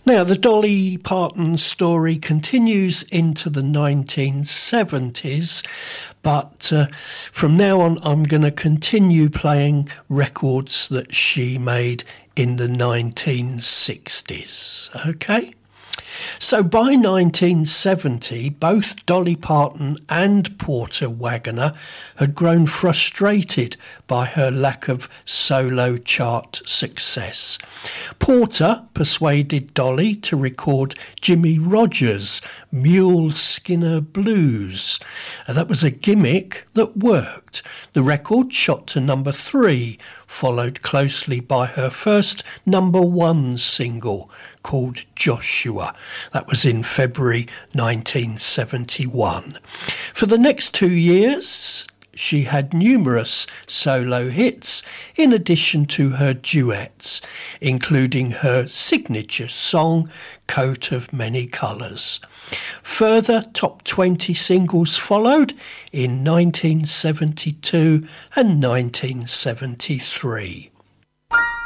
Now, the Dolly Parton story continues into the 1970s, but from now on I'm going to continue playing records that she made in the 1960s, okay? So by 1970, both Dolly Parton and Porter Wagoner had grown frustrated by her lack of solo chart success. Porter persuaded Dolly to record Jimmie Rodgers' Mule Skinner Blues. That was a gimmick that worked. The record shot to number 3, followed closely by her first number 1 single called Joshua. That was in February 1971. For the next 2 years, she had numerous solo hits in addition to her duets, including her signature song, Coat of Many Colours. Further top 20 singles followed in 1972 and 1973.